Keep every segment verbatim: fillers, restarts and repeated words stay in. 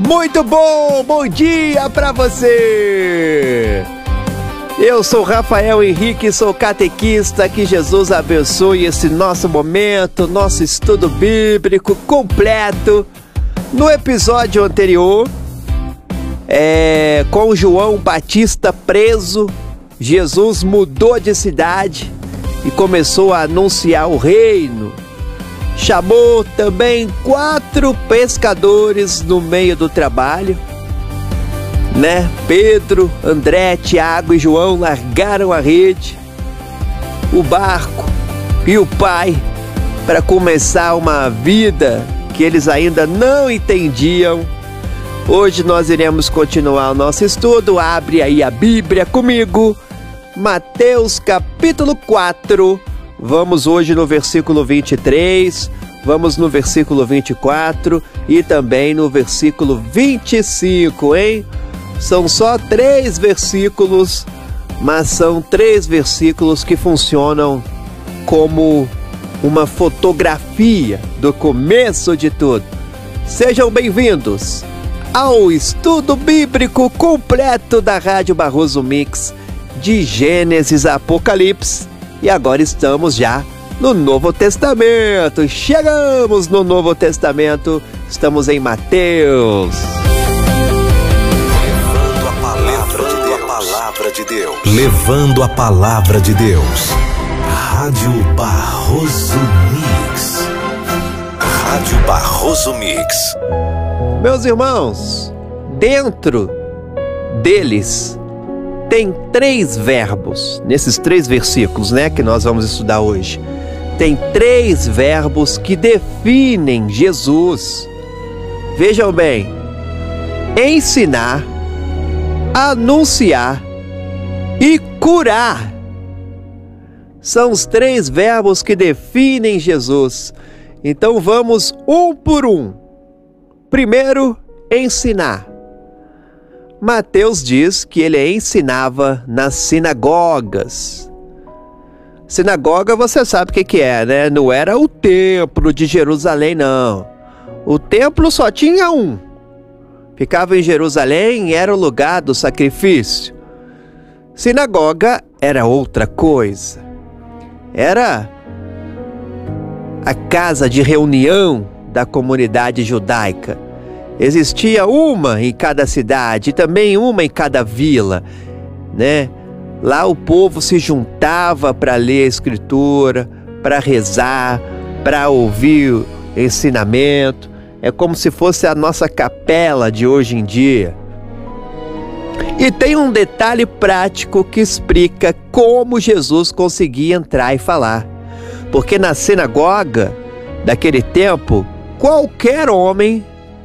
Muito bom, bom dia pra você! Eu sou Rafael Henrique, sou catequista, que Jesus abençoe esse nosso momento, nosso estudo bíblico completo. No episódio anterior, é, com João Batista preso, Jesus mudou de cidade e começou a anunciar o reino. Chamou também quatro pescadores no meio do trabalho, né? Pedro, André, Tiago e João largaram a rede, o barco e o pai para começar uma vida que eles ainda não entendiam. Hoje nós iremos continuar o nosso estudo. Abre aí a Bíblia comigo, Mateus capítulo quatro. Vamos hoje no versículo vinte e três, vamos no versículo vinte e quatro e também no versículo vinte e cinco, hein? São só três versículos, mas são três versículos que funcionam como uma fotografia do começo de tudo. Sejam bem-vindos ao estudo bíblico completo da Rádio Barroso Mix, de Gênesis a Apocalipse. E agora estamos já no Novo Testamento. Chegamos no Novo Testamento, estamos em Mateus. Levando a palavra de Deus. A palavra de Deus. Levando a palavra de Deus. Rádio Barroso Mix. Rádio Barroso Mix. Meus irmãos, dentro deles tem três verbos, nesses três versículos, né, que nós vamos estudar hoje. Tem três verbos que definem Jesus. Vejam bem: ensinar, anunciar e curar. São os três verbos que definem Jesus. Então vamos um por um. Primeiro, ensinar. Mateus diz que ele ensinava nas sinagogas. Sinagoga, você sabe o que que é, né? Não era o templo de Jerusalém, não. O templo só tinha um. Ficava em Jerusalém e era o lugar do sacrifício. Sinagoga era outra coisa. Era a casa de reunião da comunidade judaica. Existia uma em cada cidade e também uma em cada vila, né? Lá o povo se juntava para ler a Escritura, para rezar, para ouvir o ensinamento. É como se fosse a nossa capela de hoje em dia. E tem um detalhe prático que explica como Jesus conseguia entrar e falar. Porque na sinagoga daquele tempo, qualquer homem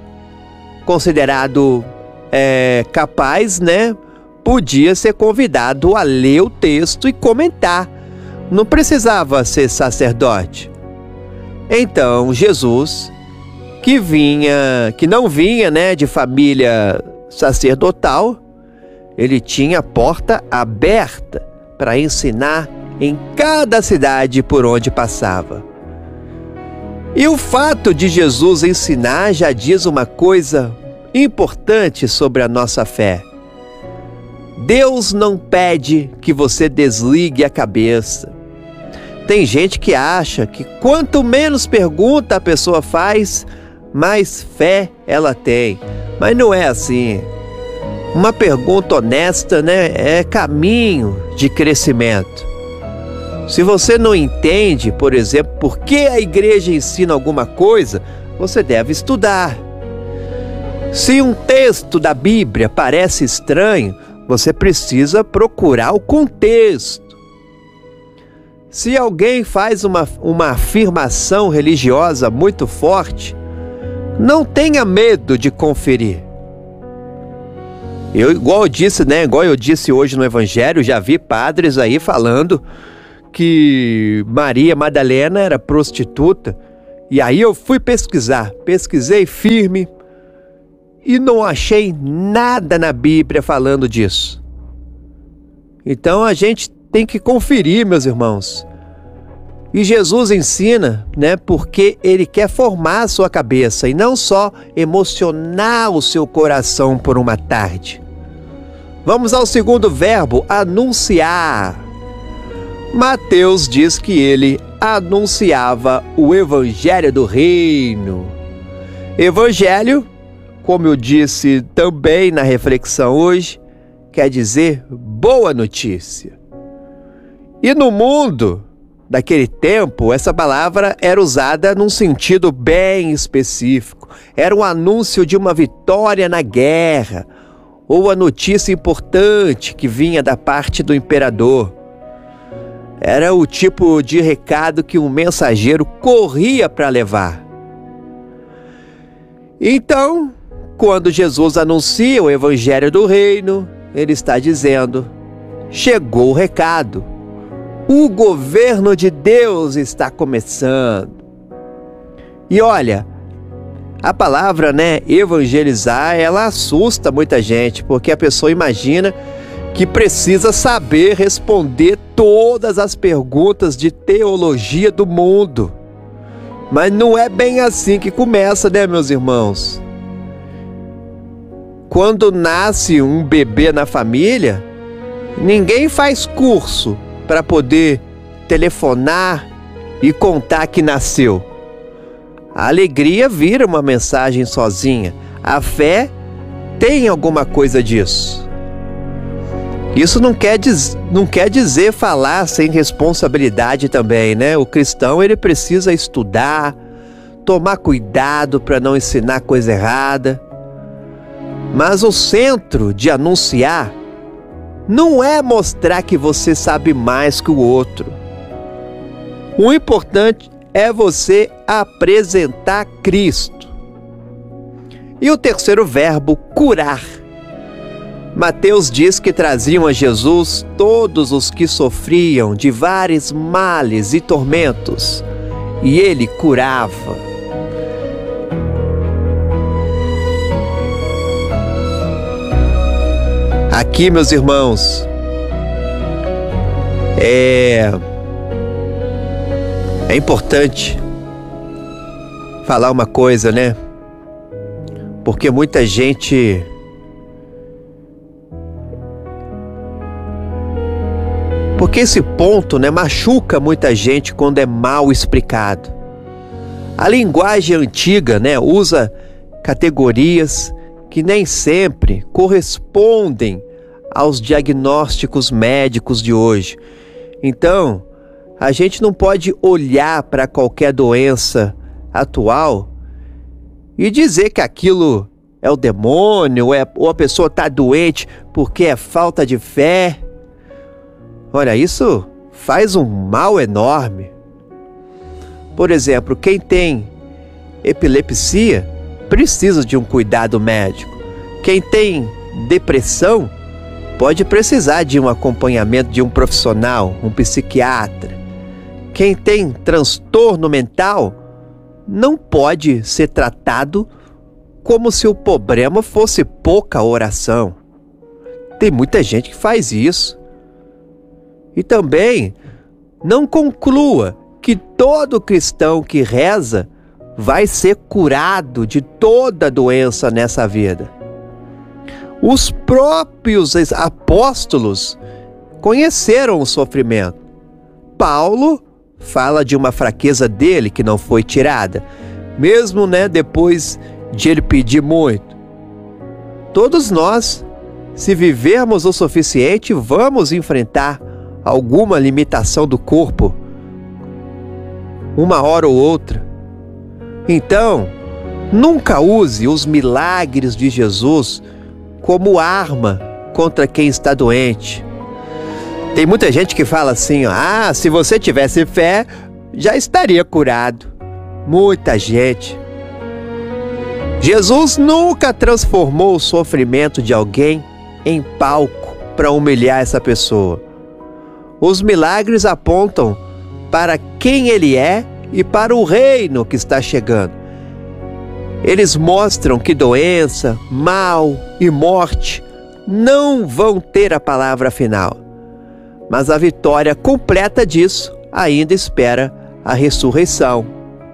considerado é, capaz, né, podia ser convidado a ler o texto e comentar. Não precisava ser sacerdote. Então Jesus, que vinha, que não vinha, né, de família sacerdotal, ele tinha a porta aberta para ensinar em cada cidade por onde passava. E o fato de Jesus ensinar já diz uma coisa importante sobre a nossa fé. Deus não pede que você desligue a cabeça. Tem gente que acha que quanto menos pergunta a pessoa faz, mais fé ela tem. Mas não é assim. Uma pergunta honesta, né, é caminho de crescimento. Se você não entende, por exemplo, por que a igreja ensina alguma coisa, você deve estudar. Se um texto da Bíblia parece estranho, você precisa procurar o contexto. Se alguém faz uma, uma afirmação religiosa muito forte, não tenha medo de conferir. Eu, igual eu disse, né, igual eu disse hoje no Evangelho, já vi padres aí falando que Maria Madalena era prostituta. E aí eu fui pesquisar, pesquisei firme e não achei nada na Bíblia falando disso. Então a gente tem que conferir, meus irmãos. E Jesus ensina, né, porque ele quer formar a sua cabeça e não só emocionar o seu coração por uma tarde. Vamos ao segundo verbo, anunciar. Mateus diz que ele anunciava o evangelho do reino. Evangelho, como eu disse também na reflexão hoje, quer dizer boa notícia. E no mundo daquele tempo, essa palavra era usada num sentido bem específico. Era um anúncio de uma vitória na guerra, ou a notícia importante que vinha da parte do imperador. Era o tipo de recado que um mensageiro corria para levar. Então, quando Jesus anuncia o evangelho do reino, ele está dizendo: chegou o recado. O governo de Deus está começando. E olha, a palavra, né, evangelizar, ela assusta muita gente, porque a pessoa imagina que precisa saber responder todas as perguntas de teologia do mundo. Mas não é bem assim que começa, né, meus irmãos? Quando nasce um bebê na família, ninguém faz curso para poder telefonar e contar que nasceu. A alegria vira uma mensagem sozinha. A fé tem alguma coisa disso. Isso não quer, diz, não quer dizer falar sem responsabilidade também, né? O cristão, ele precisa estudar, tomar cuidado para não ensinar coisa errada. Mas o centro de anunciar não é mostrar que você sabe mais que o outro. O importante é você apresentar Cristo. E o terceiro verbo, curar. Mateus diz que traziam a Jesus todos os que sofriam de vários males e tormentos, e ele curava. Aqui, meus irmãos, é, é importante falar uma coisa, né? Porque muita gente Porque esse ponto, né, machuca muita gente quando é mal explicado. A linguagem antiga, né, usa categorias que nem sempre correspondem aos diagnósticos médicos de hoje. Então, a gente não pode olhar para qualquer doença atual e dizer que aquilo é o demônio, ou, é, ou a pessoa está doente porque é falta de fé. Olha, isso faz um mal enorme. Por exemplo, quem tem epilepsia precisa de um cuidado médico. Quem tem depressão pode precisar de um acompanhamento de um profissional, um psiquiatra. Quem tem transtorno mental não pode ser tratado como se o problema fosse pouca oração. Tem muita gente que faz isso. E também não conclua que todo cristão que reza vai ser curado de toda doença nessa vida. Os próprios apóstolos conheceram o sofrimento. Paulo fala de uma fraqueza dele que não foi tirada, mesmo, né, depois de ele pedir muito. Todos nós, se vivermos o suficiente, vamos enfrentar alguma limitação do corpo, uma hora ou outra. Então, nunca use os milagres de Jesus como arma contra quem está doente. Tem muita gente que fala assim, ó, ah, se você tivesse fé, já estaria curado. Muita gente. Jesus nunca transformou o sofrimento de alguém em palco para humilhar essa pessoa. Os milagres apontam para quem ele é e para o reino que está chegando. Eles mostram que doença, mal e morte não vão ter a palavra final. Mas a vitória completa disso ainda espera a ressurreição.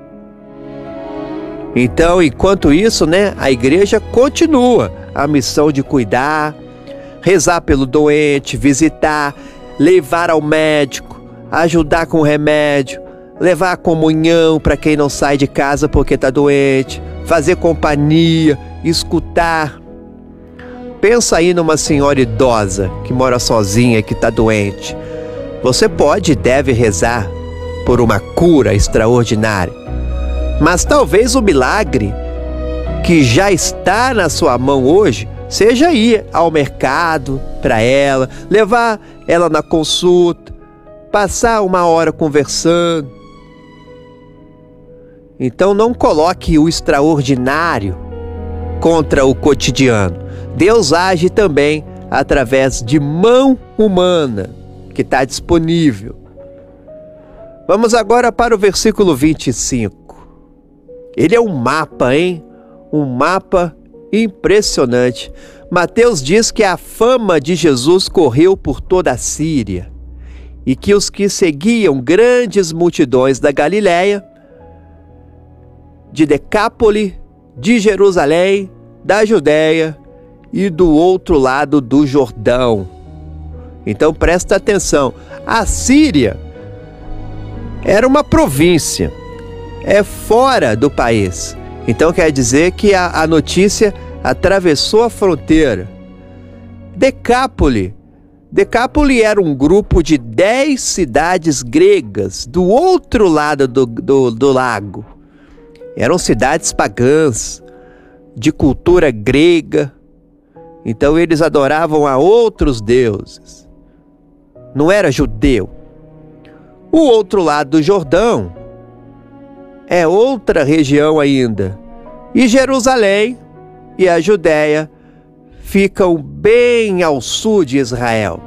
Então, enquanto isso, né, a igreja continua a missão de cuidar, rezar pelo doente, visitar, levar ao médico, ajudar com remédio, levar a comunhão para quem não sai de casa porque está doente, fazer companhia, escutar. Pensa aí numa senhora idosa que mora sozinha, que está doente. Você pode e deve rezar por uma cura extraordinária. Mas talvez o milagre que já está na sua mão hoje seja ir ao mercado para ela, levar ela na consulta, passar uma hora conversando. Então não coloque o extraordinário contra o cotidiano. Deus age também através de mão humana que está disponível. Vamos agora para o versículo vinte e cinco. Ele é um mapa, hein? Um mapa impressionante. Mateus diz que a fama de Jesus correu por toda a Síria e que os que seguiam grandes multidões da Galiléia, de Decápole, de Jerusalém, da Judéia e do outro lado do Jordão. Então presta atenção, a Síria era uma província, é fora do país. Então quer dizer que a, a notícia atravessou a fronteira. Decápole. Decápole era um grupo de dez cidades gregas do outro lado do, do, do lago. Eram cidades pagãs, de cultura grega. Então eles adoravam a outros deuses. Não era judeu. O outro lado do Jordão é outra região ainda. E Jerusalém e a Judéia ficam bem ao sul de Israel.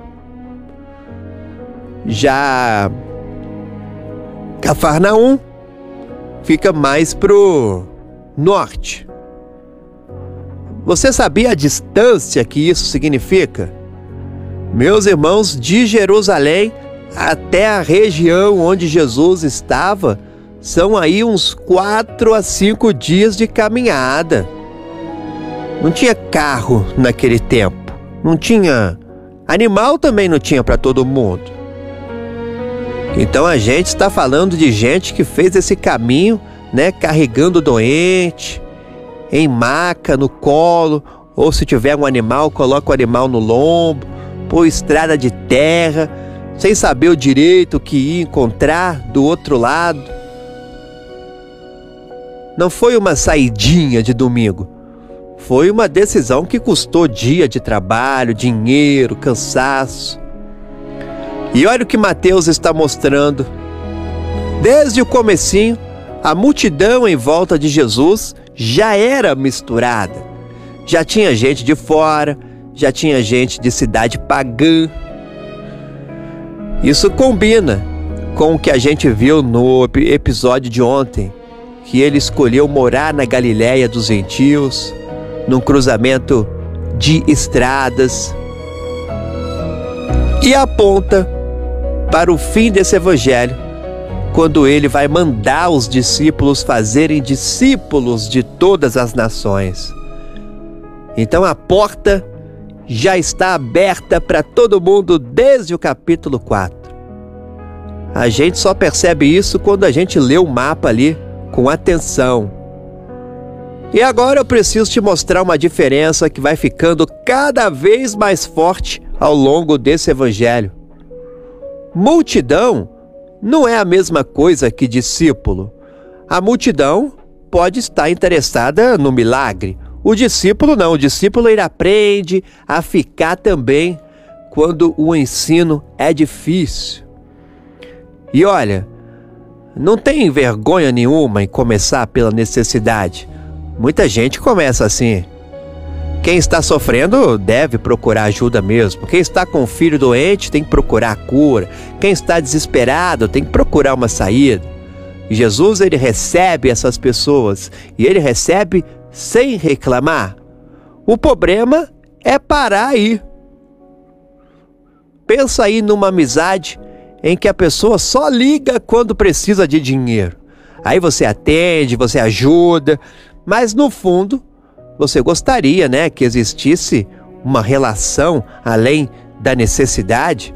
Já Cafarnaum fica mais pro norte. Você sabia a distância que isso significa? Meus irmãos, de Jerusalém até a região onde Jesus estava, são aí uns quatro a cinco dias de caminhada. Não tinha carro naquele tempo. Não tinha... Animal também não tinha para todo mundo. Então a gente está falando de gente que fez esse caminho, né, carregando doente, em maca, no colo, ou se tiver um animal, coloca o animal no lombo, por estrada de terra, sem saber o direito que ia encontrar do outro lado. Não foi uma saidinha de domingo. Foi uma decisão que custou dia de trabalho, dinheiro, cansaço. E olha o que Mateus está mostrando. Desde o comecinho, a multidão em volta de Jesus já era misturada. Já tinha gente de fora, já tinha gente de cidade pagã. Isso combina com o que a gente viu no episódio de ontem, que ele escolheu morar na Galiléia dos gentios, num cruzamento de estradas, e aponta para o fim desse evangelho, quando ele vai mandar os discípulos fazerem discípulos de todas as nações. Então a porta já está aberta para todo mundo desde o capítulo quatro. A gente só percebe isso quando a gente lê o mapa ali com atenção. E agora eu preciso te mostrar uma diferença que vai ficando cada vez mais forte ao longo desse evangelho. Multidão não é a mesma coisa que discípulo. A multidão pode estar interessada no milagre. O discípulo não. O discípulo ele aprende a ficar também quando o ensino é difícil. E olha, não tem vergonha nenhuma em começar pela necessidade. Muita gente começa assim. Quem está sofrendo deve procurar ajuda mesmo. Quem está com um filho doente tem que procurar a cura. Quem está desesperado tem que procurar uma saída. E Jesus ele recebe essas pessoas e ele recebe sem reclamar. O problema é parar aí. Pensa aí numa amizade em que a pessoa só liga quando precisa de dinheiro. Aí você atende, você ajuda, mas no fundo você gostaria, né, que existisse uma relação além da necessidade.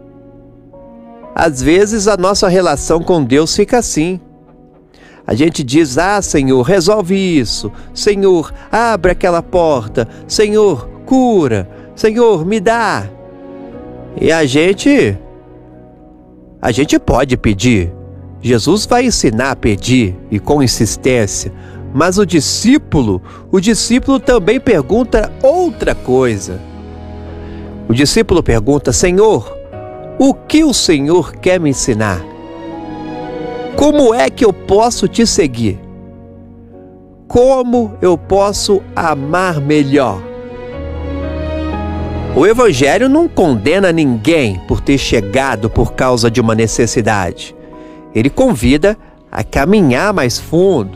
Às vezes a nossa relação com Deus fica assim. A gente diz: ah, Senhor, resolve isso. Senhor, abre aquela porta. Senhor, cura. Senhor, me dá. E a gente... A gente pode pedir. Jesus vai ensinar a pedir, e com insistência. Mas o discípulo, o discípulo também pergunta outra coisa. O discípulo pergunta: Senhor, o que o Senhor quer me ensinar? Como é que eu posso te seguir? Como eu posso amar melhor? O Evangelho não condena ninguém por ter chegado por causa de uma necessidade. Ele convida a caminhar mais fundo.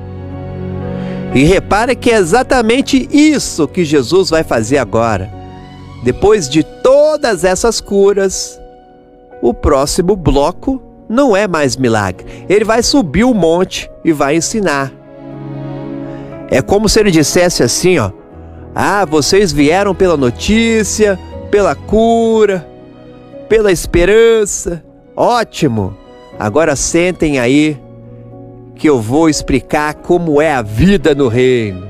E repara que é exatamente isso que Jesus vai fazer agora. Depois de todas essas curas, o próximo bloco não é mais milagre. Ele vai subir o monte e vai ensinar. É como se ele dissesse assim, ó: ah, vocês vieram pela notícia, pela cura, pela esperança. Ótimo! Agora sentem aí que eu vou explicar como é a vida no reino.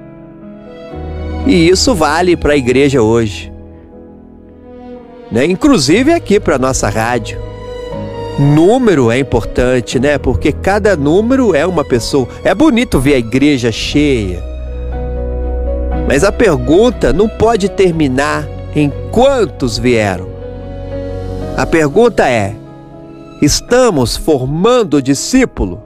E isso vale para a igreja hoje, né? Inclusive aqui para a nossa rádio. Número é importante, né? Porque cada número é uma pessoa. É bonito ver a igreja cheia, mas a pergunta não pode terminar em quantos vieram. A pergunta é: estamos formando discípulo?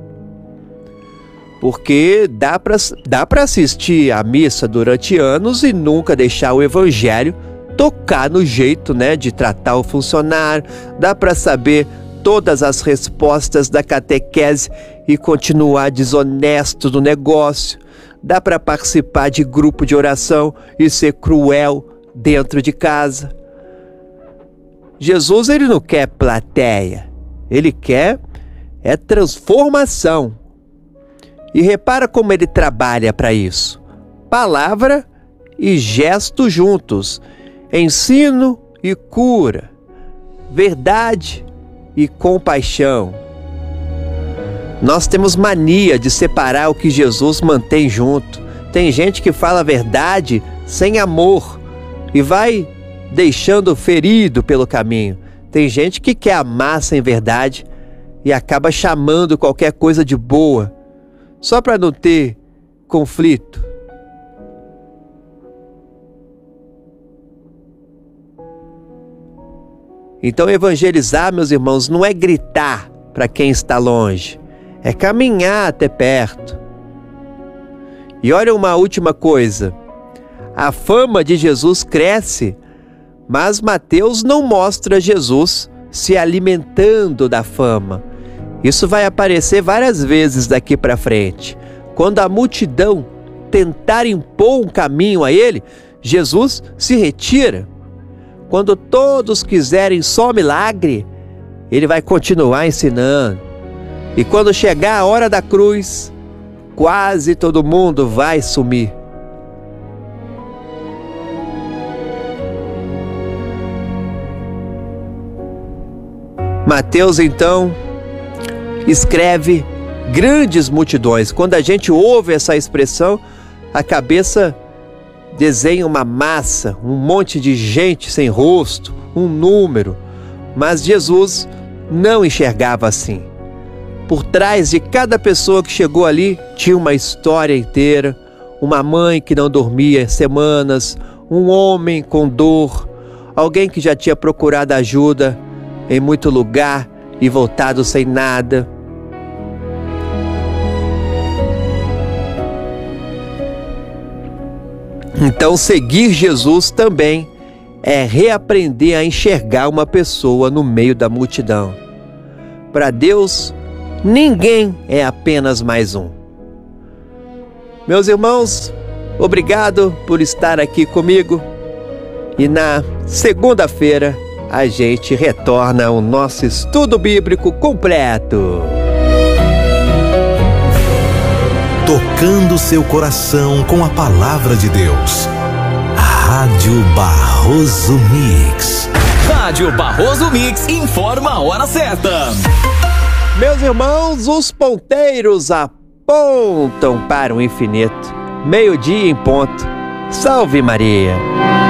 Porque dá para dá para assistir à missa durante anos e nunca deixar o Evangelho tocar no jeito, né, de tratar o funcionário. Dá para saber todas as respostas da catequese e continuar desonesto no negócio. Dá para participar de grupo de oração e ser cruel dentro de casa. Jesus, ele não quer plateia, ele quer é transformação. E repara como ele trabalha para isso. Palavra e gesto juntos. Ensino e cura. Verdade e compaixão. Nós temos mania de separar o que Jesus mantém junto. Tem gente que fala a verdade sem amor e vai deixando ferido pelo caminho. Tem gente que quer amar sem verdade e acaba chamando qualquer coisa de boa, só para não ter conflito. Então evangelizar, meus irmãos, não é gritar para quem está longe, é caminhar até perto. E olha uma última coisa, a fama de Jesus cresce, mas Mateus não mostra Jesus se alimentando da fama. Isso vai aparecer várias vezes daqui para frente. Quando a multidão tentar impor um caminho a ele, Jesus se retira. Quando todos quiserem só milagre, ele vai continuar ensinando. E quando chegar a hora da cruz, quase todo mundo vai sumir. Mateus, então, escreve grandes multidões. Quando a gente ouve essa expressão, a cabeça desenha uma massa, um monte de gente sem rosto, um número. Mas Jesus não enxergava assim. Por trás de cada pessoa que chegou ali, tinha uma história inteira. Uma mãe que não dormia semanas, um homem com dor, alguém que já tinha procurado ajuda em muito lugar e voltado sem nada. Então, seguir Jesus também é reaprender a enxergar uma pessoa no meio da multidão. Para Deus, ninguém é apenas mais um. Meus irmãos, obrigado por estar aqui comigo. E na segunda-feira a gente retorna ao nosso estudo bíblico completo. Tocando seu coração com a palavra de Deus. Rádio Barroso Mix. Rádio Barroso Mix informa a hora certa. Meus irmãos, os ponteiros apontam para o infinito. Meio-dia em ponto. Salve Maria!